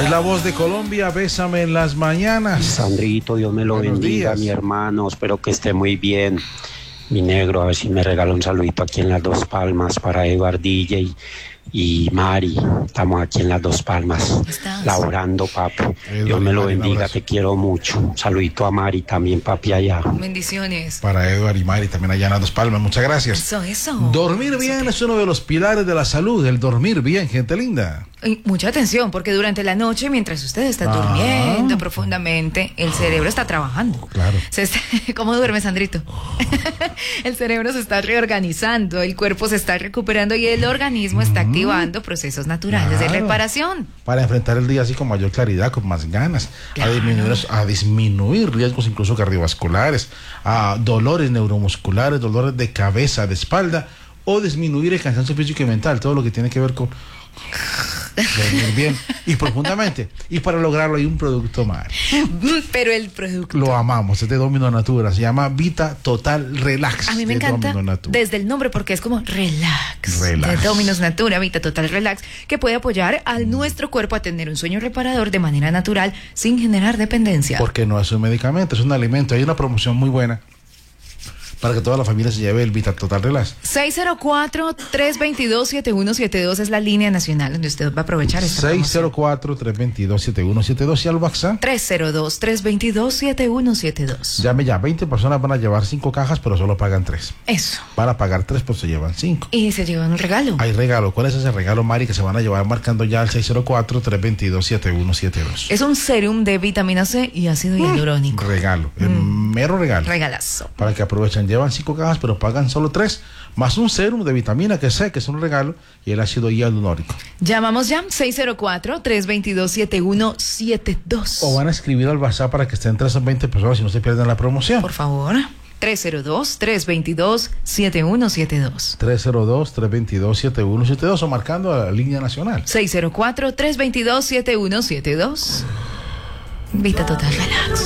Es la voz de Colombia, bésame en las mañanas. Sandrito, Dios me lo Buenos bendiga, días. mi hermano, espero que esté muy bien. Mi negro, a ver si me regala un saludito aquí en Las Dos Palmas para Eduard DJ y Mari. Estamos aquí en Las Dos Palmas, laborando, papu. Dios me lo Mari, un bendiga, abrazo. te quiero mucho. Un saludito a Mari también, papi, allá. Bendiciones. Para Eduard y Mari, también allá en Las Dos Palmas, muchas gracias. Eso. Dormir bien es uno de los pilares de la salud, el dormir bien, gente linda. Y mucha atención, porque durante la noche, mientras usted está durmiendo profundamente, el cerebro está trabajando. Claro. ¿Cómo duerme, Sandrito? El cerebro se está reorganizando, el cuerpo se está recuperando y el organismo está activando procesos naturales de Claro. reparación. Para enfrentar el día así con mayor claridad, con más ganas, Claro. a disminuir riesgos incluso cardiovasculares, a dolores neuromusculares, dolores de cabeza, de espalda, o disminuir el cansancio físico y mental, todo lo que tiene que ver con dormir bien y profundamente. Y para lograrlo hay un producto más. Pero el producto... Lo amamos, es de Domino Natura, se llama Vita Total Relax. A mí me de encanta Domino Natura. desde el nombre porque es como relax. Relax. De Dominos Natura, Vita Total Relax, que puede apoyar a nuestro cuerpo a tener un sueño reparador de manera natural sin generar dependencia. Porque no es un medicamento, es un alimento. Hay una promoción muy buena para que toda la familia se lleve el Vita Total Relax. 604-322-7172 es la línea nacional donde usted va a aprovechar esta promoción. 604-322-7172 y al WhatsApp. 302-322-7172. Llame ya, 20 personas van a llevar 5 cajas, pero solo pagan 3. Eso. Van a pagar 3, pero se llevan 5. Y se llevan un regalo. Hay regalo. ¿Cuál es ese regalo, Mari, que se van a llevar marcando ya al 604-322-7172? Es un serum de vitamina C y ácido hialurónico. Regalo, el mero regalo. Regalazo. Para que aprovechen, llevan 5 cajas, pero pagan solo 3, más un serum de vitamina que sé que es un regalo, y el ácido hialurónico. Llamamos ya 604-322-7172. O van a escribir al WhatsApp para que estén 3 o 20 personas y no se pierdan la promoción. Por favor. 302-322-7172. 302-322-7172 o marcando a la línea nacional. 604-322-7172. Vita Total Relax.